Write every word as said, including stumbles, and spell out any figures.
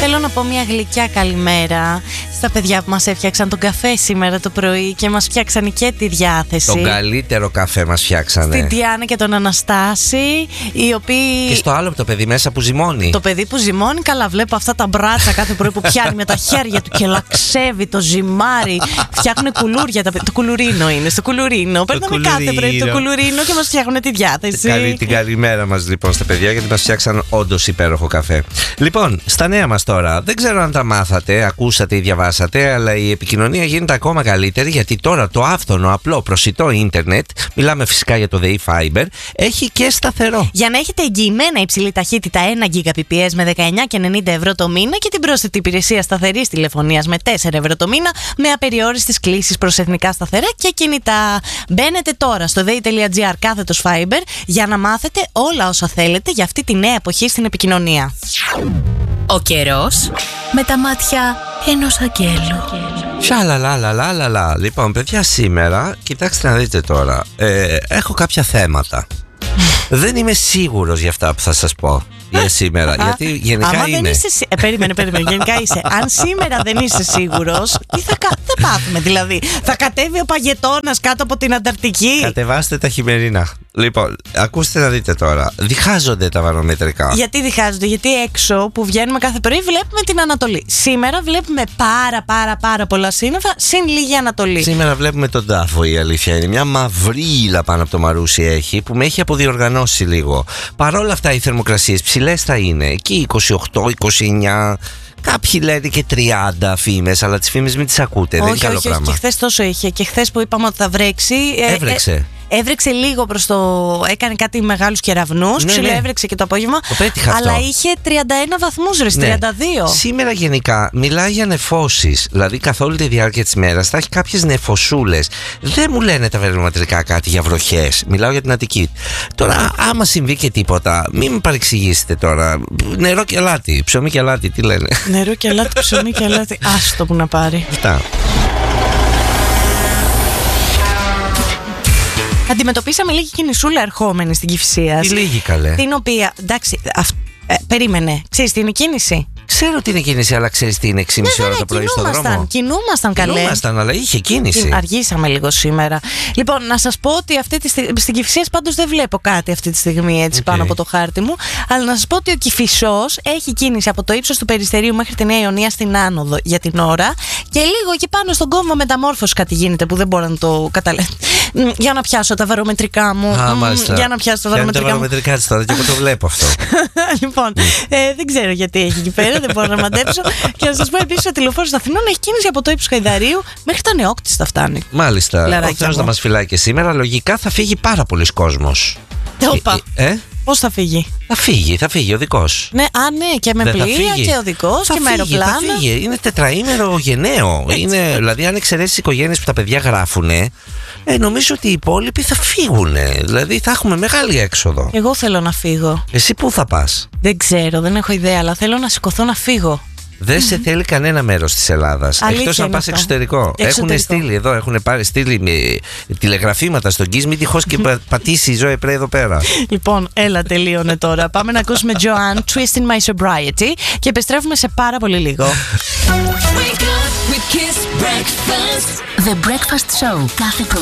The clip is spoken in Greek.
Θέλω να πω μια γλυκιά καλημέρα στα παιδιά που μας έφτιαξαν τον καφέ σήμερα το πρωί και μας φτιάξαν και τη διάθεση. Τον καλύτερο καφέ μας φτιάξανε. Στην Διάννα και τον Αναστάση, οι οποίοι... Και στο άλλο το παιδί μέσα που ζυμώνει. Το παιδί που ζυμώνει, καλά, βλέπω αυτά τα μπράτσα κάθε πρωί που πιάνει με τα χέρια του και λαξεύει το ζυμάρι. Φτιάχνουν κουλούρια. Τα... Το κουλουρίνο είναι, στο κουλουρίνο. Παίρνουμε κάθε πρωί το κουλουρίνο και μας φτιάχνουν τη διάθεση. Καλή την καλημέρα μας λοιπόν στα παιδιά, γιατί μας φτιάξαν όντως υπέροχο καφέ. Λοιπόν, στα νέα μας τώρα. Δεν ξέρω αν τα μάθατε, ακούσατε ή διαβάσατε, αλλά η επικοινωνία γίνεται ακόμα καλύτερη, γιατί τώρα το άφθονο, απλό, προσιτό ίντερνετ, μιλάμε φυσικά για το ΔΕΗ Fiber, έχει και σταθερό. Για να έχετε εγγυημένα υψηλή ταχύτητα ένα Gbps με δεκαεννιά και ενενήντα ευρώ το μήνα και την πρόσθετη υπηρεσία σταθερής τηλεφωνίας με τέσσερα ευρώ το μήνα, με απεριόριστες κλήσεις προς εθνικά σταθερά και κινητά. Μπαίνετε τώρα στο dei.gr κάθετος Fiber για να μάθετε όλα όσα θέλετε για αυτή τη νέα εποχή στην επικοινωνία. Ο καιρός με τα μάτια ενός αγγέλου. Σαλαλαλαλαλαλα. Λοιπόν, παιδιά, σήμερα, κοιτάξτε να δείτε τώρα, ε, έχω κάποια θέματα. Δεν είμαι σίγουρος για αυτά που θα σας πω για σήμερα, γιατί γενικά Άμα είμαι. Δεν είσαι, ε, περίμενε, περίμενε, γενικά είσαι. Αν σήμερα δεν είσαι σίγουρος, τι θα, θα πάθουμε δηλαδή? Θα κατέβει ο Παγετώνας κάτω από την Ανταρκτική? Κατεβάστε τα χειμερινά. Λοιπόν, ακούστε να δείτε τώρα. Διχάζονται τα βαρομετρικά. Γιατί διχάζονται? Γιατί έξω που βγαίνουμε κάθε πρωί βλέπουμε την Ανατολή. Σήμερα βλέπουμε πάρα πάρα πάρα πολλά σύννεφα, συν λίγη Ανατολή. Σήμερα βλέπουμε τον τάφο, η αλήθεια είναι. Μια μαυρίλα πάνω από το Μαρούσι έχει, που με έχει αποδιοργανώσει λίγο. Παρ' όλα αυτά οι θερμοκρασίες ψηλές θα είναι. Εκεί είκοσι οκτώ, είκοσι εννιά. Κάποιοι λένε και τριάντα φήμες, αλλά τις φήμες μην τις ακούτε. Όχι, δεν είναι καλό όχι, πράγμα. Όχι, και χθες τόσο είχε. Και χθες που είπαμε ότι θα βρέξει. Έβρεξε. Ε, ε, Έβρεξε λίγο προς το. Έκανε κάτι μεγάλους κεραυνούς. Ναι, Ψηλό ναι. έβρεξε και το απόγευμα. Το πέτυχα αυτό. Αλλά είχε τριάντα ένα βαθμούς, ρε, Ναι. τριάντα δύο. Σήμερα γενικά μιλάει για νεφώσεις. Δηλαδή καθ' όλη τη διάρκεια της μέρας θα έχει κάποιες νεφωσούλες. Δεν μου λένε τα βαρομετρικά κάτι για βροχές. Μιλάω για την Αττική. Τώρα, άμα συμβεί και τίποτα, μην με παρεξηγήσετε τώρα. Νερό και αλάτι, ψωμί και αλάτι, τι λένε? Νερό και αλάτι, ψωμί και αλάτι. Άστο που να πάρει. Αυτά. Αντιμετωπίσαμε λίγη κινησούλα ερχόμενη στην Κηφισίας. Τι λίγη, καλέ? Την οποία, εντάξει, αυ, ε, περίμενε. Ξέρεις τι είναι η κίνηση? Ξέρω τι είναι κίνηση, αλλά ξέρεις τι είναι έξι και μισή ώρα το πρωί στον δρόμο? Κινούμασταν, καλέ. Κινούμασταν, αλλά είχε κίνηση. Αργήσαμε λίγο σήμερα. Λοιπόν, να σας πω ότι αυτή τη στιγμή, στην Κηφισίας πάντως δεν βλέπω κάτι αυτή τη στιγμή έτσι okay. πάνω από το χάρτη μου. Αλλά να σας πω ότι ο Κηφισός έχει κίνηση από το ύψος του Περιστερίου μέχρι τη Νέα Ιωνία στην άνοδο για την ώρα. Και λίγο εκεί πάνω στον κόμβο Μεταμόρφωση κάτι γίνεται που δεν μπορώ να το καταλάβω. Για να πιάσω τα βαρομετρικά μου. Α, μάλιστα. Για να πιάσω τα βαρομετρικά μου. Τα βαρομετρικά της τώρα και εγώ το βλέπω αυτό. Λοιπόν, ε, δεν ξέρω γιατί έχει εκεί πέρα, δεν μπορώ να μαντέψω. Και να σας πω επίσης ότι η λεωφόρος Αθηνών έχει κίνηση από το ύψος Χαϊδαρίου μέχρι τα Νεόκτιστα φτάνει. Μάλιστα. Ο Θεός να μας φυλάει και σήμερα. Λογικά θα φύγει πάρα πολλοί κόσμος. Όπα. Ε, ε? Πώς θα φύγει? Θα φύγει, θα φύγει οδικός. Ναι, α, ναι, και με Δεν πλοία και οδικός και με αεροπλάνα. Θα φύγει, είναι τετραήμερο γενναίο. Είναι, δηλαδή, αν εξαιρέσεις οικογένειες που τα παιδιά γράφουνε, ε, νομίζω ότι οι υπόλοιποι θα φύγουν. Δηλαδή, θα έχουμε μεγάλη έξοδο. Εγώ θέλω να φύγω. Εσύ πού θα πας? Δεν ξέρω, δεν έχω ιδέα, αλλά θέλω να σηκωθώ να φύγω. Δεν σε θέλει κανένα μέρος της Ελλάδας. Εκτός αν πας εξωτερικό. Έχουν στείλει εδώ, έχουν πάρει στείλει με τηλεγραφήματα στον Κις, μην τυχώς και πατήσει η Ζωή Πρέ εδώ πέρα. Λοιπόν, έλα, τελείωνε τώρα. Πάμε να ακούσουμε Joanne, Twist in My Sobriety και επιστρέφουμε σε πάρα πολύ λίγο. The Breakfast Show κάθε πρωί